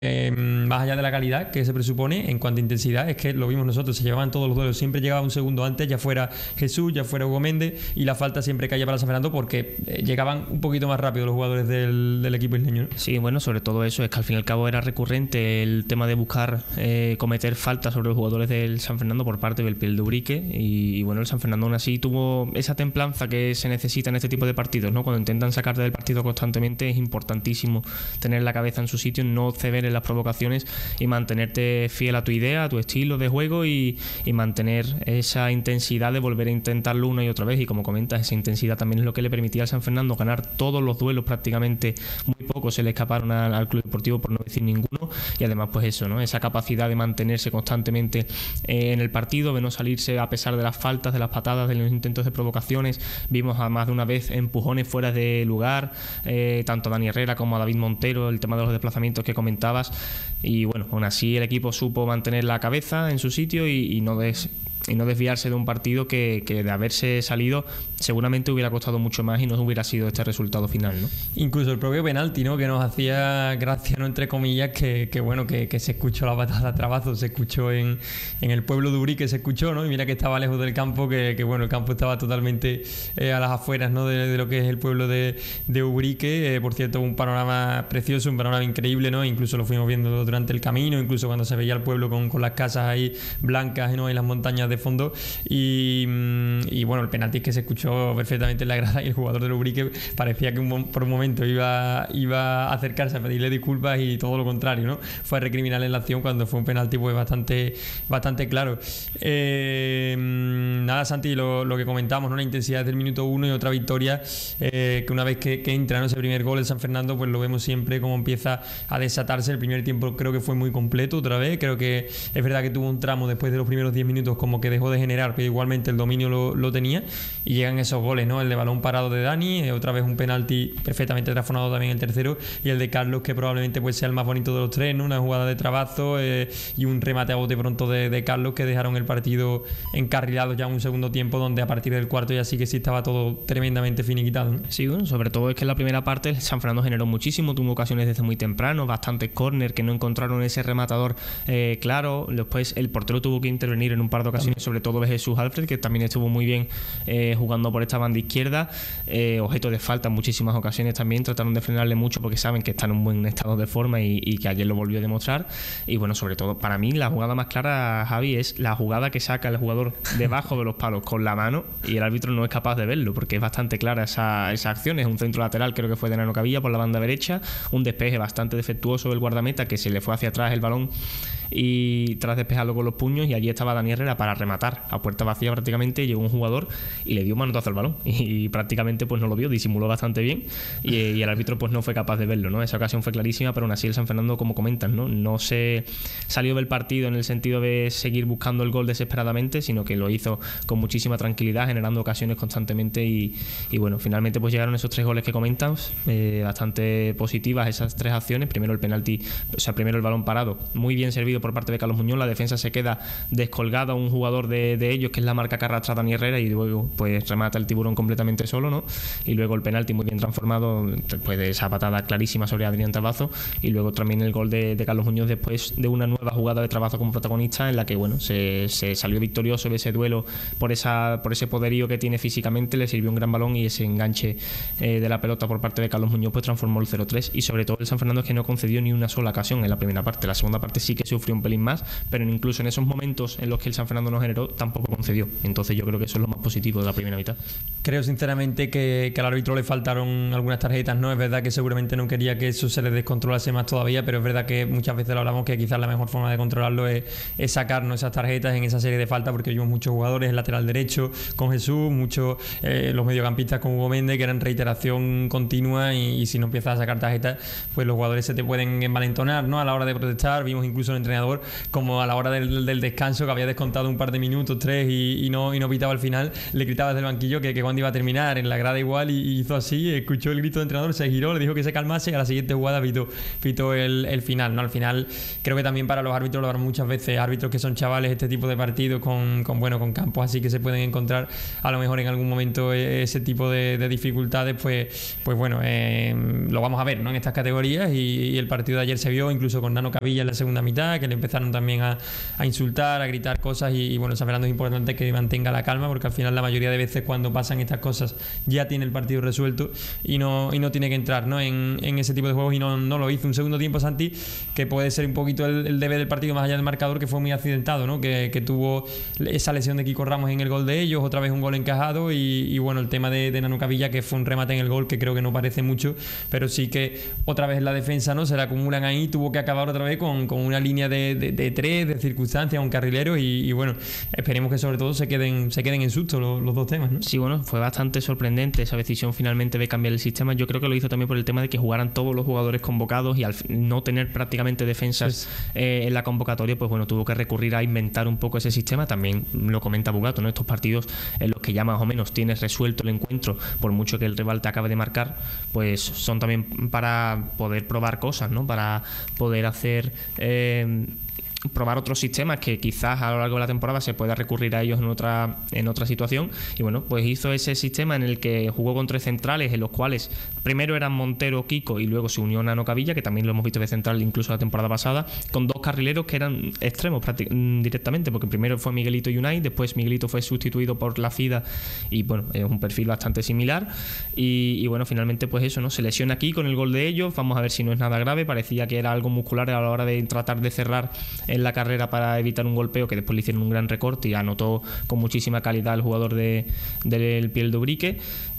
más allá de la calidad que se presupone en cuanto a intensidad, es que lo vimos nosotros, se llevaban todos los duelos, siempre llegaba un segundo antes, ya fuera Jesús, ya fuera Hugo Méndez, y la falta siempre caía para San Fernando porque llegaban un poquito más rápido los jugadores del equipo isleño, ¿no? Sí, bueno, sobre todo eso, es que al fin y al cabo era recurrente el tema de buscar cometer faltas sobre los jugadores del San Fernando por parte del Piel de Ubrique, y bueno, el San Fernando aún así tuvo esa templanza que se necesita en este tipo de partidos, ¿no? Cuando intentan sacarte del partido constantemente es importantísimo tener la cabeza en su sitio, no ceder en las provocaciones y mantenerte fiel a tu idea, a tu estilo de juego, y mantener esa intensidad de volver a intentarlo una y otra vez. Y como comentas, esa intensidad también es lo que le permitía al San Fernando ganar todos los duelos prácticamente. Muy pocos se le escaparon al Club Deportivo, por no decir ninguno, y además pues eso, ¿no? Esa capacidad de mantenerse constantemente en el partido, de no salirse a pesar de las faltas, de las patadas, de los intentos de provocaciones. Vimos a más de una vez empujones fuera de lugar, tanto a Dani Herrera como a David Montero, el tema de los desplazamientos que comentabas. Y bueno, aún así el equipo supo mantener la cabeza en su sitio y no desviarse de un partido que de haberse salido seguramente hubiera costado mucho más y no hubiera sido este resultado final, ¿no? Incluso el propio penalti, ¿no? Que nos hacía gracia, ¿no? Entre comillas, que bueno, que se escuchó la patada a Trabazo, se escuchó en el pueblo de Ubrique, se escuchó, ¿no? Y mira que estaba lejos del campo, que bueno, el campo estaba totalmente a las afueras, ¿no? De lo que es el pueblo de Ubrique. Por cierto, un panorama precioso, un panorama increíble, ¿no? Incluso lo fuimos viendo durante el camino, incluso cuando se veía el pueblo con las casas ahí blancas, ¿no? Y las montañas de fondo, y bueno, el penalti es que se escuchó perfectamente en la grada, y el jugador del Ubrique parecía que por un momento iba a acercarse a pedirle disculpas, y todo lo contrario, ¿no? Fue a recriminarle la acción cuando fue un penalti pues bastante claro. Nada, Santi, lo que comentamos, ¿no? La intensidad del minuto 1 y otra victoria, que una vez que entra, ¿no? Ese primer gol en San Fernando, pues lo vemos siempre como empieza a desatarse. El primer tiempo creo que fue muy completo otra vez, creo que es verdad que tuvo un tramo después de los primeros 10 minutos como que dejó de generar, pero igualmente el dominio lo tenía, y llegan esos goles, ¿no? El de balón parado de Dani, otra vez un penalti perfectamente transformado también el tercero, y el de Carlos, que probablemente pues sea el más bonito de los tres, ¿no? Una jugada de Trabazo y un remate a bote pronto de Carlos, que dejaron el partido encarrilado ya en un segundo tiempo, donde a partir del cuarto ya sí que sí estaba todo tremendamente finiquitado, ¿no? Sí, bueno, sobre todo es que en la primera parte el San Fernando generó muchísimo, tuvo ocasiones desde muy temprano, bastantes córner que no encontraron ese rematador claro. Después el portero tuvo que intervenir en un par de ocasiones, sobre todo de Jesús Alfred, que también estuvo muy bien jugando por esta banda izquierda, objeto de falta en muchísimas ocasiones también. Trataron de frenarle mucho porque saben que está en un buen estado de forma y que ayer lo volvió a demostrar. Y bueno, sobre todo para mí la jugada más clara, Javi, es la jugada que saca el jugador debajo de los palos con la mano, y el árbitro no es capaz de verlo porque es bastante clara esa acción. Es un centro lateral, creo que fue de Nano Cavilla por la banda derecha, un despeje bastante defectuoso del guardameta, que se le fue hacia atrás el balón y tras despejarlo con los puños, y allí estaba Dani Herrera para rematar a puerta vacía prácticamente. Llegó un jugador y le dio un manotazo al balón y prácticamente pues no lo vio, disimuló bastante bien, y el árbitro pues no fue capaz de verlo, ¿no? Esa ocasión fue clarísima, pero aún así el San Fernando, como comentan, no se salió del partido en el sentido de seguir buscando el gol desesperadamente, sino que lo hizo con muchísima tranquilidad, generando ocasiones constantemente, y bueno, finalmente pues llegaron esos 3 goles que comentan, bastante positivas esas 3 acciones. Primero el penalti, o sea, primero el balón parado, muy bien servido por parte de Carlos Muñoz, la defensa se queda descolgada, un jugador de ellos, que es la marca que arrastra Dani Herrera, y luego pues remata el tiburón completamente solo, ¿no? Y luego el penalti muy bien transformado después de esa patada clarísima sobre Adrián Trabazo, y luego también el gol de Carlos Muñoz después de una nueva jugada de Trabazo como protagonista, en la que bueno, se salió victorioso de ese duelo por ese poderío que tiene físicamente. Le sirvió un gran balón, y ese enganche de la pelota por parte de Carlos Muñoz pues transformó el 0-3. Y sobre todo el San Fernando es que no concedió ni una sola ocasión en la primera parte. La segunda parte sí que sufrió un pelín más, pero incluso en esos momentos en los que el San Fernando no generó, tampoco concedió. Entonces yo creo que eso es lo más positivo de la primera mitad. Creo sinceramente que al árbitro le faltaron algunas tarjetas, ¿no? Es verdad que seguramente no quería que eso se le descontrolase más todavía, pero es verdad que muchas veces lo hablamos, que quizás la mejor forma de controlarlo es sacarnos esas tarjetas en esa serie de faltas, porque vimos muchos jugadores, el lateral derecho con Jesús, muchos los mediocampistas con Hugo Méndez, que eran reiteración continua, y si no empiezas a sacar tarjetas, pues los jugadores se te pueden envalentonar, ¿no? A la hora de protestar. Vimos incluso el entrenador entrenador, como a la hora del descanso, que había descontado un par de minutos, 3, y no pitaba al final, le gritaba desde el banquillo que cuando iba a terminar, en la grada igual, y hizo así, escuchó el grito del entrenador, se giró, le dijo que se calmase, y a la siguiente jugada pitó el final, ¿no? Al final creo que también para los árbitros, lo habrán muchas veces, árbitros que son chavales, este tipo de partidos con campos así que se pueden encontrar a lo mejor en algún momento ese tipo de dificultades, pues bueno, lo vamos a ver, ¿no? En estas categorías, y el partido de ayer se vio incluso con Nano Cavilla en la segunda mitad, que le empezaron también a insultar, a gritar cosas, y bueno, San Fernando es importante que mantenga la calma, porque al final la mayoría de veces cuando pasan estas cosas ya tiene el partido resuelto y no tiene que entrar, ¿no? en ese tipo de juegos, y no lo hizo. Un segundo tiempo, Santi, que puede ser un poquito el debe del partido más allá del marcador, que fue muy accidentado, ¿no? Que tuvo esa lesión de Kiko Ramos en el gol de ellos, otra vez un gol encajado, y bueno, el tema de Nano Cavilla, que fue un remate en el gol que creo que no parece mucho, pero sí que otra vez en la defensa, ¿no? Se la acumulan ahí, tuvo que acabar otra vez con una línea de tres, de circunstancias, un carrilero, y bueno, esperemos que sobre todo se queden en susto los dos temas, ¿no? Sí, bueno, fue bastante sorprendente esa decisión finalmente de cambiar el sistema. Yo creo que lo hizo también por el tema de que jugaran todos los jugadores convocados, y al no tener prácticamente defensas en la convocatoria, pues bueno, tuvo que recurrir a inventar un poco ese sistema. También lo comenta Bugato, ¿no? Estos partidos en los que ya más o menos tienes resuelto el encuentro, por mucho que el rival te acabe de marcar, pues son también para poder probar cosas, ¿no? Para poder hacer probar otros sistemas que quizás a lo largo de la temporada se pueda recurrir a ellos en otra situación. Y bueno, pues hizo ese sistema en el que jugó con 3 centrales, en los cuales primero eran Montero, Kiko, y luego se unió Nano Cavilla, que también lo hemos visto de central incluso la temporada pasada, con 2 carrileros que eran extremos directamente, porque primero fue Miguelito Unai, después Miguelito fue sustituido por La Fida, y bueno, es un perfil bastante similar, y bueno, finalmente pues eso, ¿no? Se lesiona aquí con el gol de ellos. Vamos a ver si no es nada grave, parecía que era algo muscular a la hora de tratar de cerrar en la carrera para evitar un golpeo, que después le hicieron un gran recorte y anotó con muchísima calidad el jugador del Piel de Ubrique.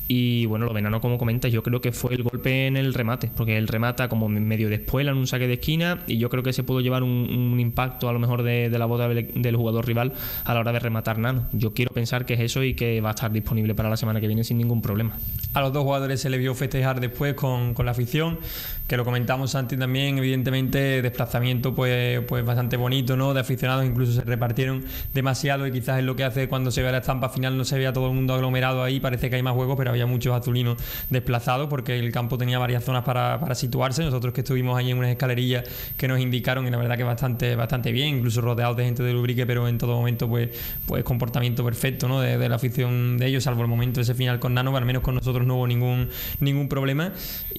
Y bueno, lo de Nano, como comentas, yo creo que fue el golpe en el remate, porque él remata como medio de espuela en un saque de esquina, y yo creo que se pudo llevar un impacto a lo mejor de la bota del jugador rival a la hora de rematar Nano. Yo quiero pensar que es eso y que va a estar disponible para la semana que viene sin ningún problema. A los dos jugadores se le vio festejar después con la afición, que lo comentamos antes también, evidentemente desplazamiento pues bastante bonito, ¿no? De aficionados, incluso se repartieron demasiado, y quizás es lo que hace cuando se ve la estampa final, no se vea todo el mundo aglomerado ahí, parece que hay más juegos, pero había muchos azulinos desplazados porque el campo tenía varias zonas para situarse. Nosotros que estuvimos allí en unas escalerillas que nos indicaron, y la verdad que bastante bien, incluso rodeados de gente del Ubrique, pero en todo momento pues comportamiento perfecto, ¿no? de la afición de ellos, salvo el momento de ese final con Nano, al menos con nosotros no hubo ningún problema,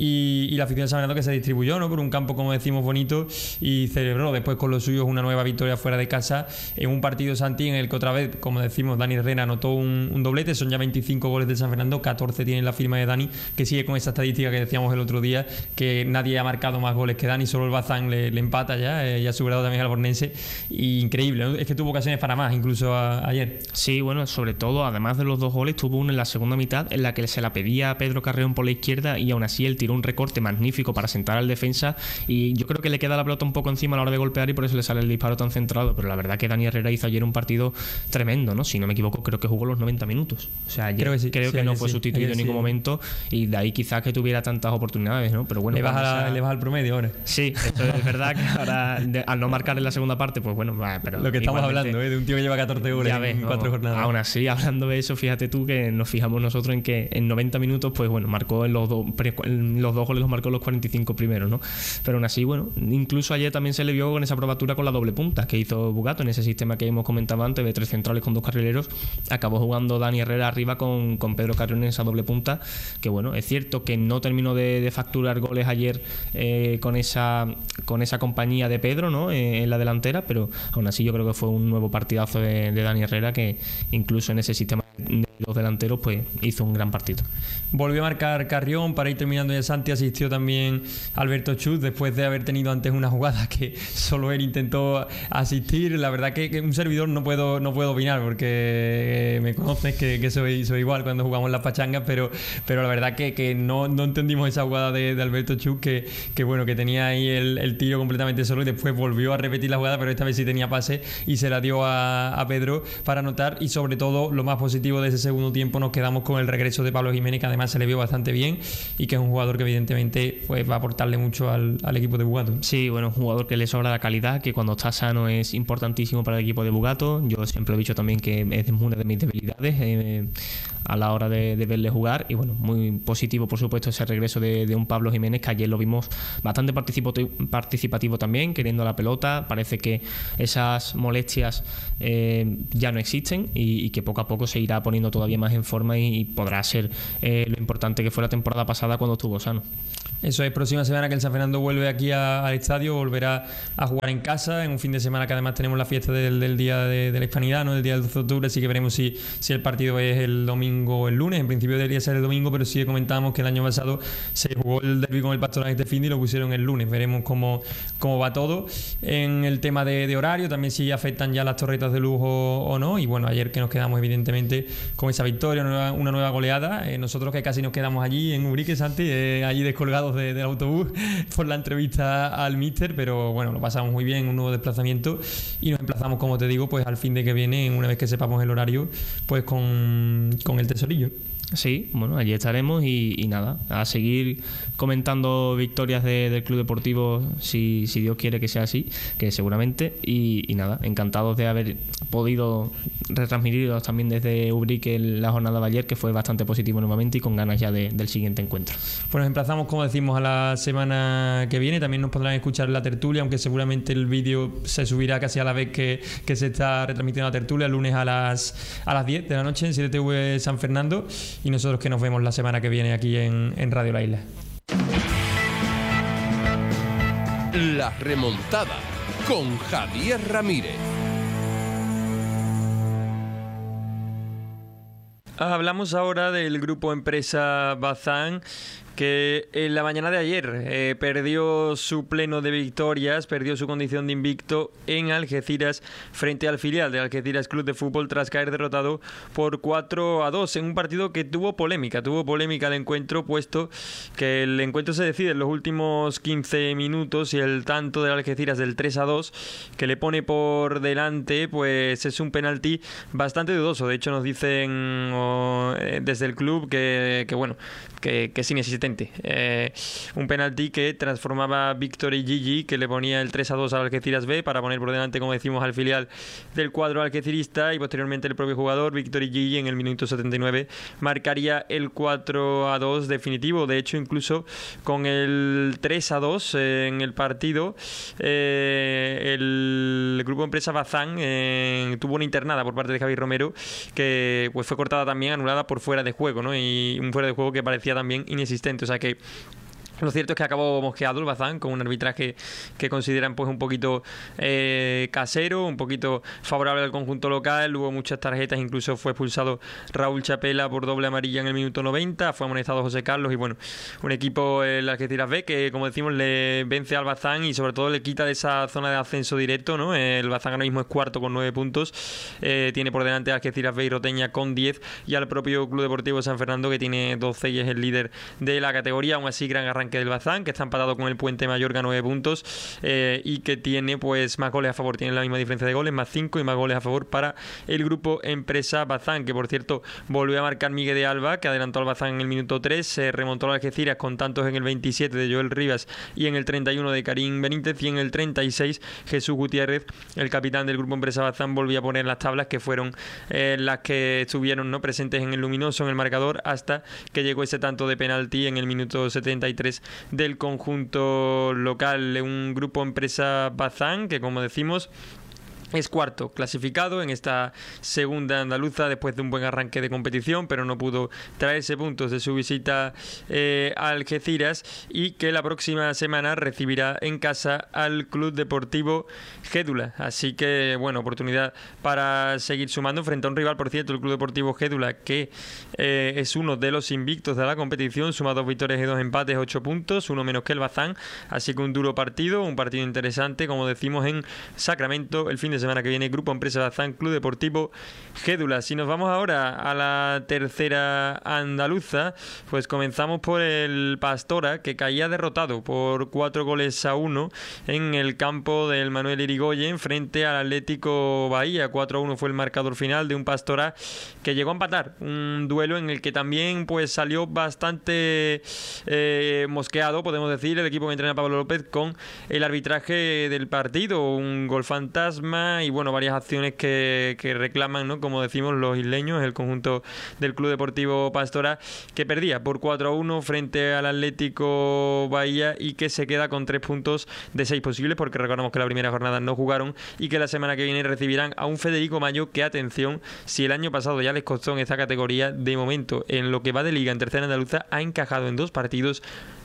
y la afición de San Fernando que se distribuyó, ¿no? Por un campo, como decimos, bonito, y celebró después con los suyos una nueva victoria fuera de casa en un partido, Santi, en el que otra vez, como decimos, Dani Herrera anotó un doblete. Son ya 25 goles del San Fernando, 14 tiene la firma de Dani, que sigue con esa estadística que decíamos el otro día, que nadie ha marcado más goles que Dani, solo el Bazán le empata ya ha superado también al Bornense, y increíble, ¿no? Es que tuvo ocasiones para más, incluso ayer. Sí, bueno, sobre todo, además de los 2 goles, tuvo uno en la segunda mitad en la que se la pedía a Pedro Carreón por la izquierda, y aún así él tiró un recorte magnífico para sentar al defensa, y yo creo que le queda la pelota un poco encima a la hora de golpear, y por eso le sale el disparo tan centrado. Pero la verdad que Dani Herrera hizo ayer un partido tremendo, ¿no? Si no me equivoco, creo que jugó los 90 minutos. O sea, ayer creo que no fue sustituido en ningún momento, y de ahí quizás que tuviera tantas oportunidades, ¿no? Pero bueno, le baja el promedio ahora. Sí, eso es verdad, que ahora al no marcar en la segunda parte, pues bueno, pero lo que estamos hablando, de un tío que lleva 14 goles en 4 jornadas. Aún así, hablando de eso, fíjate tú que nos fijamos nosotros en que en 90 minutos, pues bueno, marcó los 2 goles, los marcó los 45 primeros, ¿no? Pero aún así, bueno, incluso ayer también se le vio con esa probatura con la doble punta que hizo Bugato en ese sistema que hemos comentado antes, de 3 centrales con 2 carrileros. Acabó jugando Dani Herrera arriba con Pedro Carrión en esa doble punta, que bueno, es cierto que no terminó de facturar goles ayer con esa compañía de Pedro, ¿no? En la delantera, pero aún así yo creo que fue un nuevo partidazo de Dani Herrera, que incluso en ese sistema de los delanteros pues hizo un gran partido. Volvió a marcar Carrión. Para ir terminando ya, Santi, asistió también Alberto Chus, después de haber tenido antes una jugada que solo él intentó asistir. La verdad que un servidor no puedo opinar, porque me conoces que soy igual cuando jugamos las pachangas, pero la verdad que no entendimos esa jugada de Alberto Chus, que bueno, que tenía ahí el tiro completamente solo, y después volvió a repetir la jugada, pero esta vez sí tenía pase y se la dio a Pedro para anotar. Y sobre todo, lo más positivo de ese segundo tiempo nos quedamos con el regreso de Pablo Jiménez, que además se le vio bastante bien y que es un jugador que evidentemente pues va a aportarle mucho al equipo de Bugato. Sí, bueno, un jugador que le sobra la calidad, que cuando está sano es importantísimo para el equipo de Bugato. Yo siempre he dicho también que es una de mis debilidades a la hora de verle jugar, y bueno, muy positivo por supuesto ese regreso de un Pablo Jiménez, que ayer lo vimos bastante participativo también, queriendo la pelota. Parece que esas molestias ya no existen y que poco a poco se irá poniendo todavía más en forma y podrá ser lo importante que fue la temporada pasada cuando estuvo sano. Eso es, próxima semana que el San Fernando vuelve aquí al estadio, volverá a jugar en casa, en un fin de semana que además tenemos la fiesta del Día de la Hispanidad, ¿no? Del día del 12 de octubre, así que veremos si el partido es el domingo o el lunes. En principio debería ser el domingo, pero sí comentábamos que el año pasado se jugó el derbi con el Pastoral este fin y lo pusieron el lunes. Veremos cómo va todo. En el tema de horario, también si afectan ya las torretas de lujo o no. Y bueno, ayer que nos quedamos evidentemente con esa victoria, una nueva goleada. Nosotros que casi nos quedamos allí en Ubrique, Santi, allí descolgados del autobús por la entrevista al míster, pero bueno, lo pasamos muy bien, un nuevo desplazamiento, y nos emplazamos, como te digo, pues al fin de que viene, una vez que sepamos el horario, pues con el tesorillo. Sí, bueno, allí estaremos y nada, a seguir comentando victorias del Club Deportivo si Dios quiere que sea así, que seguramente, y nada, encantados de haber podido retransmitirlos también desde Ubrique la jornada de ayer, que fue bastante positivo nuevamente y con ganas ya del siguiente encuentro. Pues nos emplazamos, como decimos, a la semana que viene. También nos podrán escuchar la tertulia, aunque seguramente el vídeo se subirá casi a la vez que se está retransmitiendo la tertulia, el lunes a las 10 de la noche en 7TV San Fernando. Y nosotros que nos vemos la semana que viene aquí en Radio La Isla. La remontada con Javier Ramírez. Hablamos ahora del grupo empresa Bazán, que en la mañana de ayer perdió su pleno de victorias, perdió su condición de invicto en Algeciras frente al filial de Algeciras Club de Fútbol, tras caer derrotado por 4-2 en un partido que tuvo polémica el encuentro, puesto que el encuentro se decide en los últimos 15 minutos y el tanto de Algeciras del 3-2 que le pone por delante pues es un penalti bastante dudoso. De hecho nos dicen desde el club que es inexistente. Un penalti que transformaba Victory Gigi, que le ponía el 3-2 al Algeciras B para poner por delante, como decimos, al filial del cuadro algecirista, y posteriormente el propio jugador Victory Gigi en el minuto 79 marcaría el 4-2 definitivo. De hecho, incluso con el 3-2 en el partido, el grupo empresa Bazán tuvo una internada por parte de Javi Romero que pues fue cortada también, anulada por fuera de juego, ¿no? Y un fuera de juego que parecía también inexistente. O sea que lo cierto es que acabó mosqueado el Bazán con un arbitraje que consideran pues un poquito casero, un poquito favorable al conjunto local. Hubo muchas tarjetas, incluso fue expulsado Raúl Chapela por doble amarilla en el minuto 90, fue amonestado José Carlos, y bueno, un equipo, el Algeciras B, que como decimos le vence al Bazán y sobre todo le quita de esa zona de ascenso directo, ¿no? El Bazán ahora mismo es cuarto con 9 puntos, tiene por delante a Algeciras B y Roteña con 10 y al propio Club Deportivo San Fernando, que tiene 12 y es el líder de la categoría. Aún así, gran arranque del Bazán, que está empatado con el Puente Mayorga, 9 puntos, y que tiene pues más goles a favor, tiene la misma diferencia de goles, más 5, y más goles a favor para el grupo empresa Bazán, que por cierto volvió a marcar Miguel de Alba, que adelantó al Bazán en el minuto 3, se remontó a Algeciras con tantos en el 27 de Joel Rivas y en el 31 de Karim Benítez, y en el 36 Jesús Gutiérrez, el capitán del grupo empresa Bazán, volvió a poner las tablas, que fueron las que estuvieron, ¿no?, presentes en el luminoso, en el marcador, hasta que llegó ese tanto de penalti en el minuto 73 del conjunto local. Un grupo empresa Bazán que, como decimos, es cuarto clasificado en esta segunda andaluza después de un buen arranque de competición, pero no pudo traerse puntos de su visita a Algeciras, y que la próxima semana recibirá en casa al Club Deportivo Gédula. Así que, bueno, oportunidad para seguir sumando frente a un rival, por cierto, el Club Deportivo Gédula, que es uno de los invictos de la competición, suma 2 victorias y 2 empates, 8 puntos, uno menos que el Bazán. Así que un duro partido, un partido interesante, como decimos, en Sacramento el fin de semana que viene, Grupo Empresa Bazán, Club Deportivo Gédula. Si nos vamos ahora a la tercera andaluza, pues comenzamos por el Pastora, que caía derrotado por 4-1 en el campo del Manuel Irigoyen frente al Atlético Bahía. 4-1 fue el marcador final de un Pastora que llegó a empatar, un duelo en el que también pues salió bastante mosqueado, podemos decir, el equipo que entrena Pablo López con el arbitraje del partido, un gol fantasma y bueno, varias acciones que reclaman, ¿no?, como decimos, los isleños, el conjunto del Club Deportivo Pastora, que perdía por 4-1 frente al Atlético Bahía y que se queda con 3 puntos de 6 posibles, porque recordamos que la primera jornada no jugaron y que la semana que viene recibirán a un Federico Mayo que, atención, si el año pasado ya les costó en esta categoría, de momento en lo que va de liga en tercera andaluza ha encajado en 3 partidos,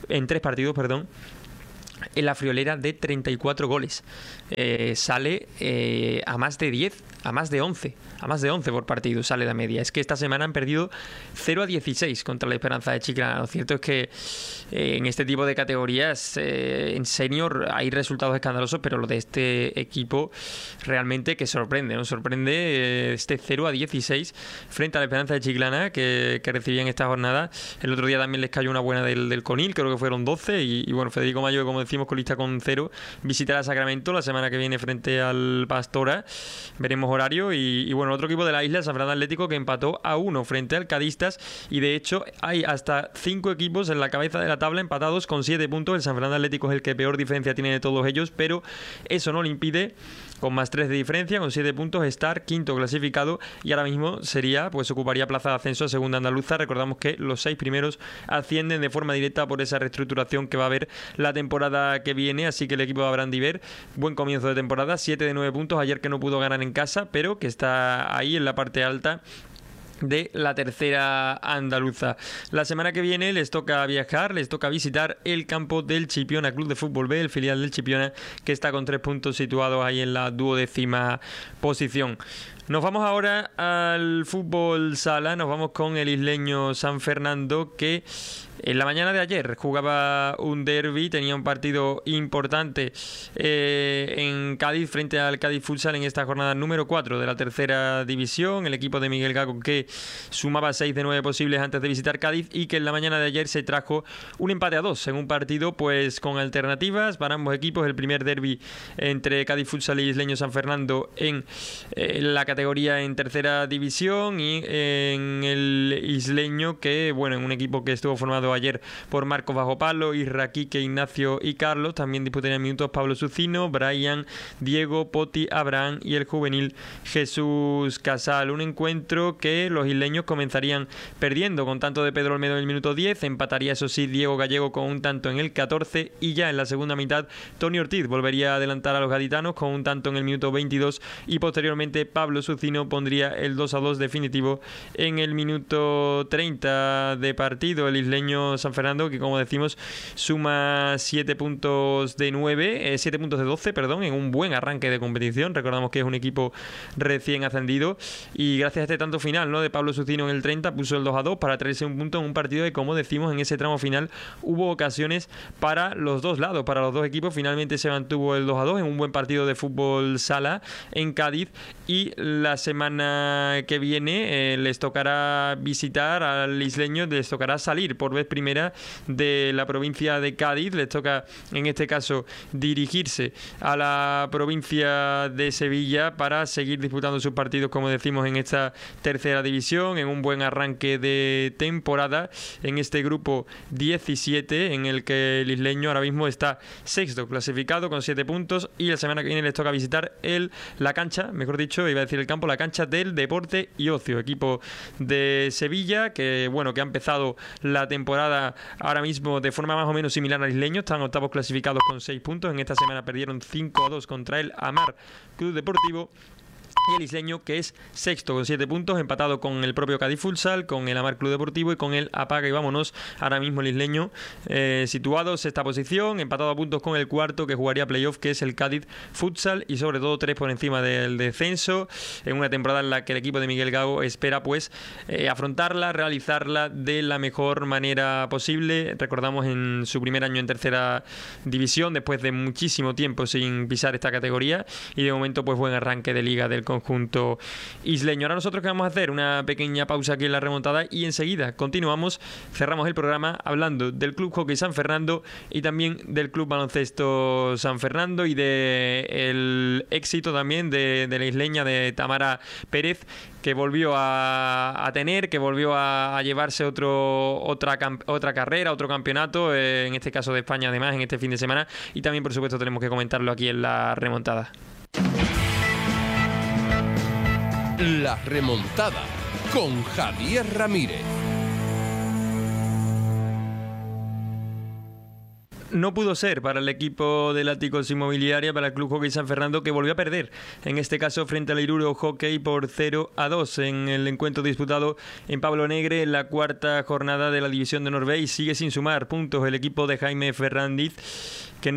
en la friolera de 34 goles. Sale a más de 10, a más de 11 por partido sale la media. Es que esta semana han perdido 0-16 contra la Esperanza de Chiclana. Lo cierto es que en este tipo de categorías en senior hay resultados escandalosos, pero lo de este equipo realmente que sorprende, ¿no? Sorprende este 0-16 frente a la Esperanza de Chiclana que recibían esta jornada. El otro día también les cayó una buena del Conil, creo que fueron 12 y bueno, Federico Mayo, como decimos, colista con 0, visitará Sacramento la semana que viene frente al Pastora. Veremos horario y bueno, otro equipo de la isla, San Fernando Atlético, que empató a 1 frente al Cadistas, y de hecho hay hasta 5 equipos en la cabeza de la tabla empatados con 7 puntos. El San Fernando Atlético es el que peor diferencia tiene de todos ellos, pero eso no le impide, con más 3 de diferencia, con 7 puntos, estar quinto clasificado y ahora mismo sería, pues ocuparía plaza de ascenso a segunda andaluza. Recordamos que los 6 primeros ascienden de forma directa por esa reestructuración que va a haber la temporada que viene, así que el equipo de Abrandiver, buen comienzo de temporada, 7 de 9 puntos, ayer que no pudo ganar en casa, pero que está ahí en la parte alta de la tercera andaluza. La semana que viene les toca viajar, les toca visitar el campo del Chipiona Club de Fútbol B, el filial del Chipiona, que está con 3 puntos situados ahí en la 12ª posición. Nos vamos ahora al fútbol sala, nos vamos con el isleño San Fernando, que en la mañana de ayer jugaba un derbi, tenía un partido importante en Cádiz frente al Cádiz Futsal en esta jornada número 4 de la tercera división. El equipo de Miguel Gago, que sumaba 6 de 9 posibles antes de visitar Cádiz, y que en la mañana de ayer se trajo un empate a 2 en un partido pues con alternativas para ambos equipos. El primer derbi entre Cádiz Futsal y isleño San Fernando en la categoría en tercera división, y en el isleño, que bueno, en un equipo que estuvo formado ayer por Marcos Bajo Palo, Isra, Quique, Ignacio y Carlos. También disputarían minutos Pablo Sucino, Brian, Diego, Poti, Abraham y el juvenil Jesús Casal. Un encuentro que los isleños comenzarían perdiendo con tanto de Pedro Olmedo en el minuto 10, empataría eso sí Diego Gallego con un tanto en el 14, y ya en la segunda mitad Tony Ortiz volvería a adelantar a los gaditanos con un tanto en el minuto 22, y posteriormente Pablo Sucino pondría el 2-2 definitivo en el minuto 30 de partido. El isleño San Fernando, que como decimos suma 7 puntos de 12, en un buen arranque de competición. Recordamos que es un equipo recién ascendido, y gracias a este tanto final, ¿no?, de Pablo Sucino en el 30, puso el 2-2 para traerse un punto en un partido que, como decimos, en ese tramo final hubo ocasiones para los dos lados, para los dos equipos. Finalmente se mantuvo el 2-2 en un buen partido de fútbol sala en Cádiz, y la semana que viene les tocará visitar al isleño, les tocará salir por vez primera de la provincia de Cádiz. Les toca en este caso dirigirse a la provincia de Sevilla para seguir disputando sus partidos, como decimos, en esta tercera división, en un buen arranque de temporada en este grupo 17, en el que el isleño ahora mismo está sexto clasificado con 7 puntos, y la semana que viene les toca visitar la cancha, mejor dicho, iba a decir el campo, la cancha del Deporte y Ocio, equipo de Sevilla que bueno, que ha empezado la temporada ahora mismo de forma más o menos similar al isleño. Están octavos clasificados con 6 puntos. En esta semana perdieron 5-2 contra el Amar Club Deportivo, Y el isleño, que es sexto con 7 puntos, empatado con el propio Cádiz Futsal, con el Amar Club Deportivo y con el Apaga y Vámonos. Ahora mismo el isleño situado sexta posición, empatado a puntos con el cuarto, que jugaría playoff, que es el Cádiz Futsal, y sobre todo 3 por encima del descenso, en una temporada en la que el equipo de Miguel Gago espera pues afrontarla, realizarla de la mejor manera posible. Recordamos en su primer año en tercera división, después de muchísimo tiempo sin pisar esta categoría, y de momento pues buen arranque de liga del conjunto isleño. Ahora nosotros, ¿qué vamos a hacer? Una pequeña pausa aquí en la remontada y enseguida continuamos, cerramos el programa hablando del Club Hockey San Fernando y también del Club Baloncesto San Fernando y del éxito también de la isleña de Tamara Pérez, que volvió a tener, que volvió a llevarse otra carrera, otro campeonato, en este caso de España además, en este fin de semana, y también por supuesto tenemos que comentarlo aquí en la remontada. La remontada con Javier Ramírez. No pudo ser para el equipo del Áticos Inmobiliaria, para el Club Hockey San Fernando, que volvió a perder, en este caso frente al Iruro Hockey por 0-2 en el encuentro disputado en Pablo Negre en la cuarta jornada de la División de Norbe, y sigue sin sumar puntos el equipo de Jaime Ferrandiz, que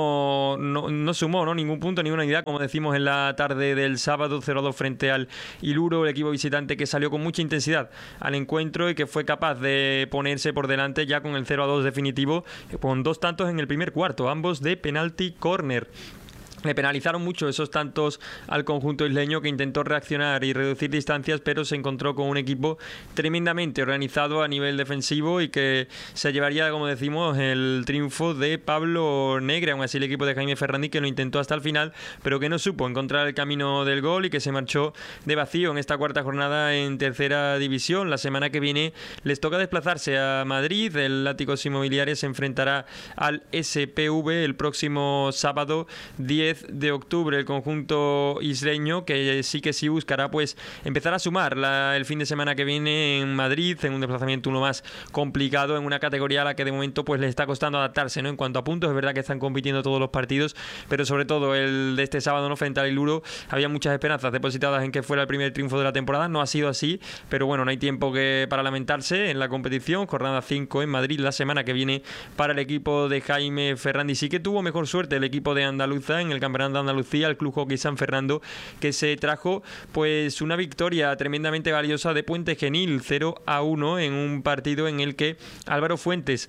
no sumó ningún punto, ninguna unidad, como decimos en la tarde del sábado, 0-2 frente al Iluro, el equipo visitante que salió con mucha intensidad al encuentro y que fue capaz de ponerse por delante ya con el 0-2 definitivo, con 2 tantos en el primer cuarto, ambos de penalti corner. Le penalizaron mucho esos tantos al conjunto isleño, que intentó reaccionar y reducir distancias, pero se encontró con un equipo tremendamente organizado a nivel defensivo y que se llevaría, como decimos, el triunfo de Pablo Negre. Aún así el equipo de Jaime Fernández, que lo intentó hasta el final, pero que no supo encontrar el camino del gol y que se marchó de vacío en esta cuarta jornada en tercera división. La semana que viene les toca desplazarse a Madrid. El Áticos Inmobiliaria se enfrentará al SPV el próximo sábado 10 de octubre. El conjunto isleño, que sí buscará pues empezar a sumar el fin de semana que viene en Madrid, en un desplazamiento uno más complicado, en una categoría a la que de momento pues les está costando adaptarse, ¿no? En cuanto a puntos, es verdad que están compitiendo todos los partidos, pero sobre todo el de este sábado, ¿no?, frente al Iluro, había muchas esperanzas depositadas en que fuera el primer triunfo de la temporada. No ha sido así, pero bueno, no hay tiempo para lamentarse en la competición. Jornada 5 en Madrid la semana que viene para el equipo de Jaime Fernández. Sí que tuvo mejor suerte el equipo de Andaluza en el Campeonato de Andalucía, el Club Hockey San Fernando, que se trajo pues una victoria tremendamente valiosa de Puente Genil, 0-1, en un partido en el que Álvaro Fuentes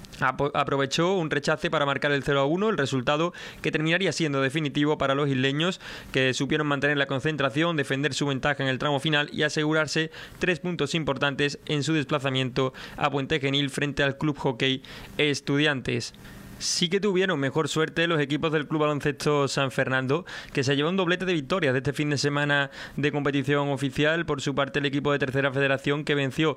aprovechó un rechace para marcar el 0-1, el resultado que terminaría siendo definitivo para los isleños, que supieron mantener la concentración, defender su ventaja en el tramo final y asegurarse 3 puntos importantes en su desplazamiento a Puente Genil frente al Club Hockey Estudiantes. Sí que tuvieron mejor suerte los equipos del Club Baloncesto San Fernando, que se llevó un doblete de victorias de este fin de semana de competición oficial. Por su parte, el equipo de Tercera Federación, que venció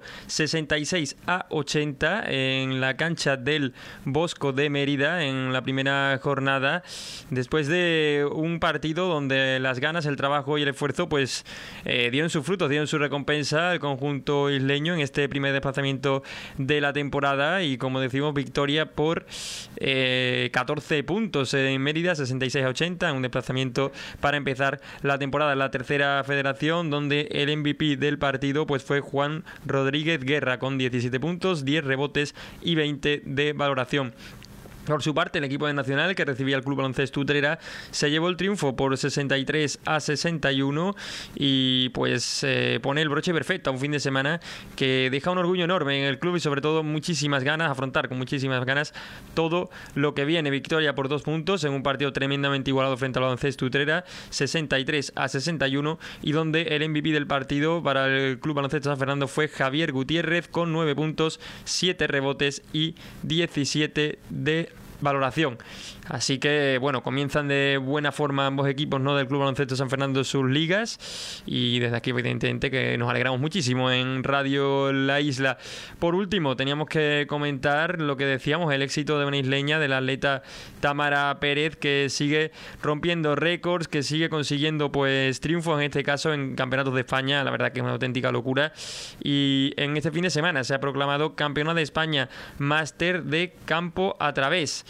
66-80 en la cancha del Bosco de Mérida en la primera jornada, después de un partido donde las ganas, el trabajo y el esfuerzo pues dieron sus frutos, dieron su recompensa al conjunto isleño en este primer desplazamiento de la temporada, y como decimos, victoria por 14 puntos en Mérida, 66-80, en un desplazamiento para empezar la temporada en la Tercera Federación, donde el MVP del partido pues fue Juan Rodríguez Guerra, con 17 puntos, 10 rebotes y 20 de valoración. Por su parte, el equipo de Nacional, que recibía al Club Baloncesto Utrera, se llevó el triunfo por 63-61 y pues pone el broche perfecto a un fin de semana que deja un orgullo enorme en el club y sobre todo muchísimas ganas, afrontar con muchísimas ganas todo lo que viene. Victoria por 2 puntos en un partido tremendamente igualado frente al Baloncesto Utrera, 63-61, y donde el MVP del partido para el Club Baloncesto San Fernando fue Javier Gutiérrez, con 9 puntos, 7 rebotes y 17 de valoración. Así que bueno, comienzan de buena forma ambos equipos, ¿no?, del Club Baloncesto San Fernando sus ligas, y desde aquí evidentemente que nos alegramos muchísimo en Radio La Isla. Por último, teníamos que comentar lo que decíamos, el éxito de una isleña, de la atleta Tamara Pérez, que sigue rompiendo récords, que sigue consiguiendo pues triunfos, en este caso en campeonatos de España. La verdad que es una auténtica locura, y en este fin de semana se ha proclamado campeona de España máster de campo a través.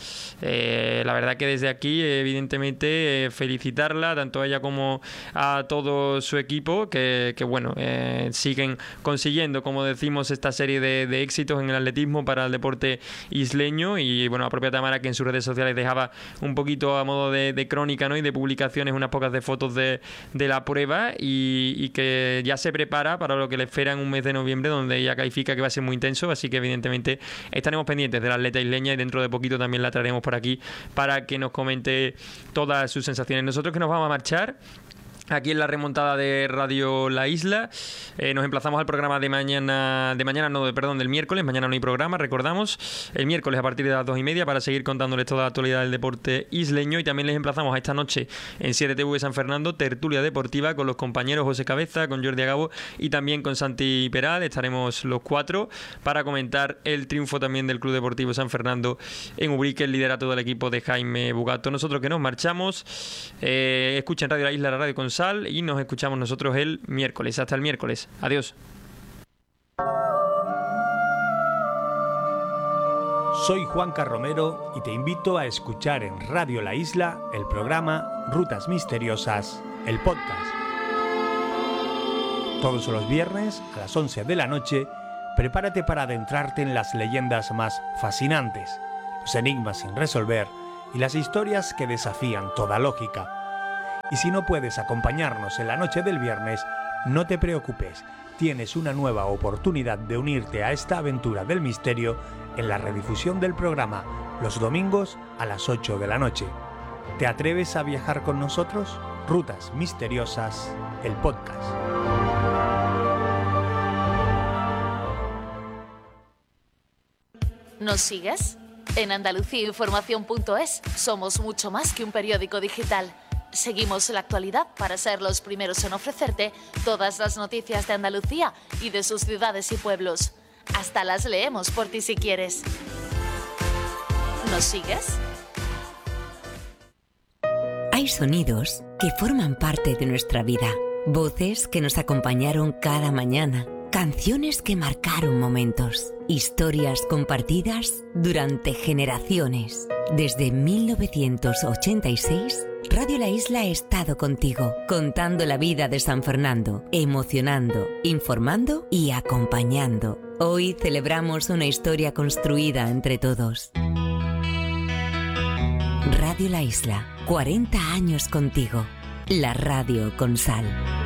La verdad que desde aquí, evidentemente, felicitarla, tanto a ella como a todo su equipo, que bueno, siguen consiguiendo, como decimos, esta serie de éxitos en el atletismo para el deporte isleño. Y bueno, a propia Tamara, que en sus redes sociales dejaba un poquito a modo de crónica, ¿no?, y de publicaciones, unas pocas de fotos de la prueba, y que ya se prepara para lo que le espera en un mes de noviembre, donde ella califica que va a ser muy intenso. Así que evidentemente estaremos pendientes de la atleta isleña, y dentro de poquito también la traeremos por aquí para que nos comente todas sus sensaciones. Nosotros que nos vamos a marchar aquí en la remontada de Radio La Isla, nos emplazamos al programa del miércoles. Mañana no hay programa, recordamos, el miércoles a partir de las 2:30, para seguir contándoles toda la actualidad del deporte isleño. Y también les emplazamos a esta noche en 7TV San Fernando, tertulia deportiva con los compañeros José Cabeza, con Jordi Agabo y también con Santi Peral. Estaremos los 4 para comentar el triunfo también del Club Deportivo San Fernando en Ubrique, el liderato del equipo de Jaime Bugato. Nosotros que nos marchamos, escuchen Radio La Isla, la radio con Sal, y nos escuchamos nosotros el miércoles. Hasta el miércoles. Adiós. Soy Juanca Romero y te invito a escuchar en Radio La Isla el programa Rutas Misteriosas, el podcast. Todos los viernes a las 11 de la noche, prepárate para adentrarte en las leyendas más fascinantes, los enigmas sin resolver y las historias que desafían toda lógica. Y si no puedes acompañarnos en la noche del viernes, no te preocupes, tienes una nueva oportunidad de unirte a esta aventura del misterio en la redifusión del programa los domingos a las 8 de la noche. ¿Te atreves a viajar con nosotros? Rutas Misteriosas, el podcast. ¿Nos sigues? En andaluciainformación.es somos mucho más que un periódico digital. Seguimos la actualidad para ser los primeros en ofrecerte todas las noticias de Andalucía y de sus ciudades y pueblos. Hasta las leemos por ti si quieres. ¿Nos sigues? Hay sonidos que forman parte de nuestra vida, voces que nos acompañaron cada mañana, canciones que marcaron momentos, historias compartidas durante generaciones. Desde 1986, Radio La Isla ha estado contigo, contando la vida de San Fernando, emocionando, informando y acompañando. Hoy celebramos una historia construida entre todos. Radio La Isla, 40 años contigo. La radio con sal.